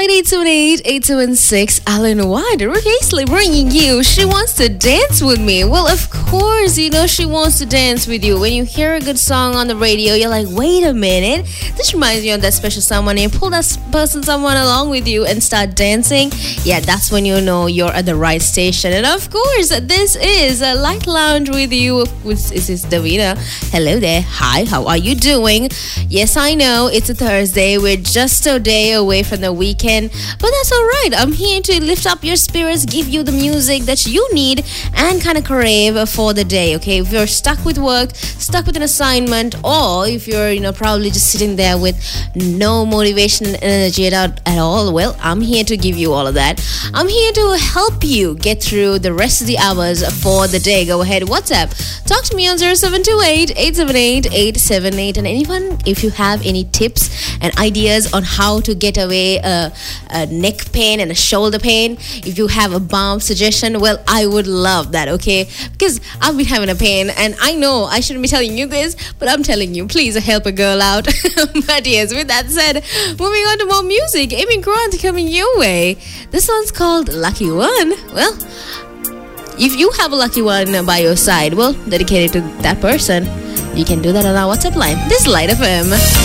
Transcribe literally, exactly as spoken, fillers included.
nine eight seven eight, eight seven six. Alan White, Haisley bringing you She Wants to Dance With Me. Well, of course, you know she wants to dance with you. When you hear a good song on the radio, you're like, wait a minute. This reminds you of that special someone. And you pull that person, someone along with you and start dancing. Yeah, that's when you know you're at the right station. And of course, this is a Light Lounge with you. This is Davina. Hello there. Hi, how are you doing? Yes, I know it's a Thursday. We're just a day away from the weekend, but that's all right. I'm here to lift up your spirits, give you the music that you need and kind of crave for the day. Okay, if you're stuck with work, stuck with an assignment, or if you're, you know, probably just sitting there with no motivation and energy at, at all, well, I'm here to give you all of that. I'm here to help you get through the rest of the hours for the day. Go ahead, WhatsApp, talk to me on zero seven two eight, eight seven eight, eight seven eight. And anyone, if you have any tips and ideas on how to get away a, a neck pain and a shoulder pain, if you have a balm suggestion, well, I would love that, okay? Because I've been having a pain and I know I shouldn't be telling you this, but I'm telling you, please help a girl out. But yes, with that said, moving on to more music. Amy Grant coming your way. This one's called Lucky One. Well, if you have a lucky one by your side, well, dedicated to that person, you can do that on our WhatsApp line. This is Light F M.